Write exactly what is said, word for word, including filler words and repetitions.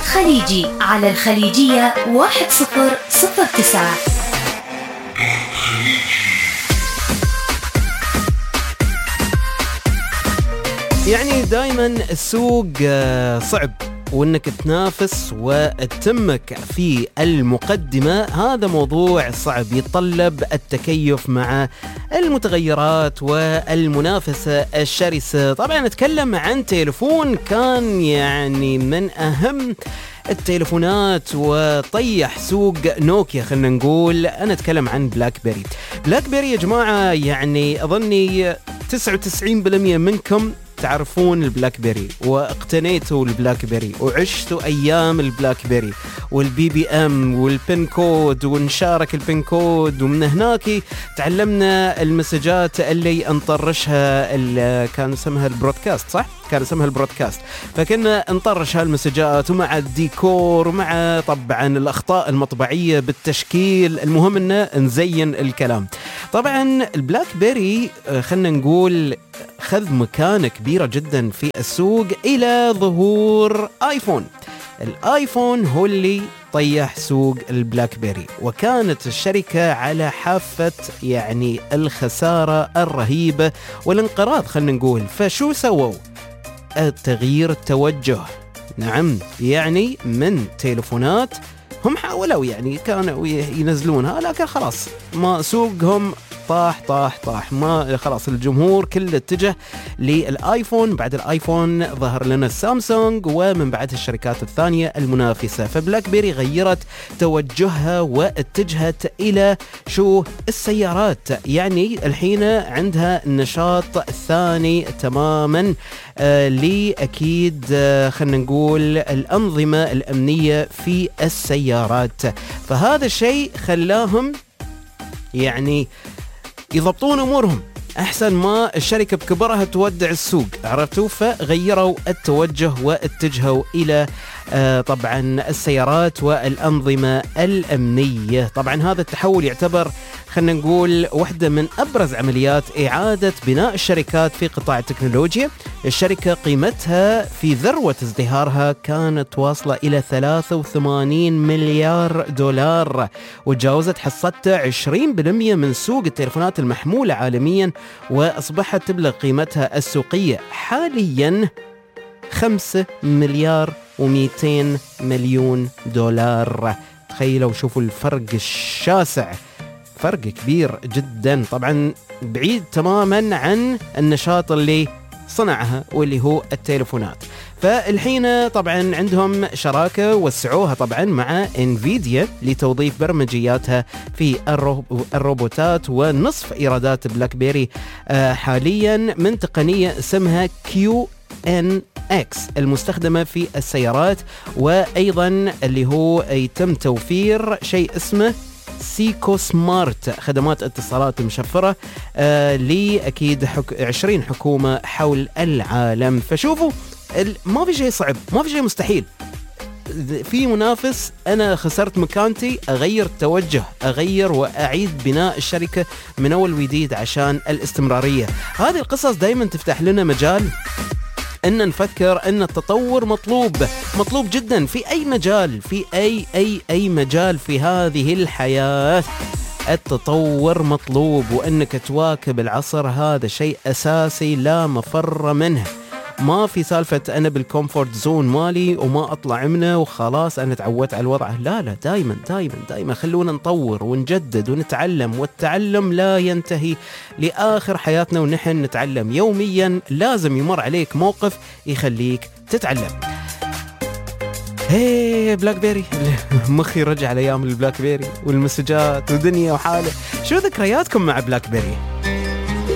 خليجي على الخليجية واحد صفر صفر تسعة. يعني دايما السوق صعب، وانك تنافس وتتمك في المقدمة هذا موضوع صعب، يتطلب التكيف مع المتغيرات والمنافسة الشرسة. طبعا نتكلم عن تليفون كان يعني من اهم التليفونات وطيح سوق نوكيا، خلنا نقول. انا اتكلم عن بلاك بيري. بلاك بيري يا جماعة يعني اظني تسعة وتسعين بالمئة منكم تعرفون البلاك بيري واقتنيتوا البلاك بيري وعشتوا ايام البلاك بيري والبي بي ام والبين كود ونشارك البين كود، ومن هناك تعلمنا المسجات اللي نطرشها اللي كان اسمها البرودكاست، صح؟ كان اسمها البرودكاست. فكنا نطرش هالمسجات ومع الديكور ومع طبعا الاخطاء المطبعيه بالتشكيل، المهم انه نزين الكلام. طبعا البلاك بيري خلنا نقول خذ مكانة كبيرة جدا في السوق إلى ظهور آيفون. الآيفون هو اللي طيح سوق البلاك بيري، وكانت الشركة على حافة يعني الخسارة الرهيبة والانقراض خلنا نقول. فشو سووا؟ التغيير التوجه. نعم، يعني من تليفونات هم حاولوا يعني كانوا ينزلونها، لكن خلاص ما سوقهم طاح طاح طاح ما خلاص الجمهور كله اتجه للايفون. بعد الايفون ظهر لنا السامسونج، ومن بعد الشركات الثانية المنافسة. فبلاك بيري غيرت توجهها واتجهت الى شو السيارات، يعني الحين عندها نشاط ثاني تماما آه لأكيد آه خلنا نقول الأنظمة الأمنية في السيارات. فهذا الشيء خلاهم يعني يضبطون أمورهم أحسن ما الشركة بكبرها تودع السوق، عرفتوا؟ فغيروا التوجه واتجهوا إلى آه طبعا السيارات والأنظمة الأمنية. طبعا هذا التحول يعتبر خلنا نقول واحدة من أبرز عمليات إعادة بناء الشركات في قطاع التكنولوجيا. الشركة قيمتها في ذروة ازدهارها كانت واصلة إلى ثلاثة وثمانين مليار دولار، وتجاوزت حصتها عشرين بالمئة من سوق التليفونات المحمولة عالميا، وأصبحت تبلغ قيمتها السوقية حاليا خمسة مليار ومئتين مليون دولار. تخيلوا شوفوا الفرق الشاسع، فرق كبير جدا. طبعا بعيد تماما عن النشاط اللي صنعها واللي هو التليفونات. فالحين طبعا عندهم شراكة وسعوها طبعا مع انفيديا لتوظيف برمجياتها في الروبوتات، ونصف ايرادات بلاك بيري حاليا من تقنية اسمها كيو إن إكس المستخدمة في السيارات، وأيضا اللي هو يتم توفير شيء اسمه سيكو سمارت، خدمات اتصالات مشفرة آه لأكيد حك... عشرين حكومة حول العالم. فشوفوا ما في شيء صعب، ما في شيء مستحيل. في منافس، أنا خسرت مكانتي، أغير التوجه، أغير وأعيد بناء الشركة من أول وجديد عشان الاستمرارية. هذه القصص دايما تفتح لنا مجال أن نفكر أن التطور مطلوب مطلوب جدا في أي مجال، في أي أي أي مجال في هذه الحياة. التطور مطلوب، وأنك تواكب العصر هذا شيء أساسي لا مفر منه. ما في سالفة أنا بالكومفورت زون مالي وما أطلع منه وخلاص أنا تعودت على الوضع. لا لا، دايما دايما دايما خلونا نطور ونجدد ونتعلم، والتعلم لا ينتهي لآخر حياتنا، ونحن نتعلم يوميا. لازم يمر عليك موقف يخليك تتعلم. هي بلاك بيري مخي رجع لأيام البلاك بيري والمسجات ودنيا وحالة. شو ذكرياتكم مع بلاك بيري؟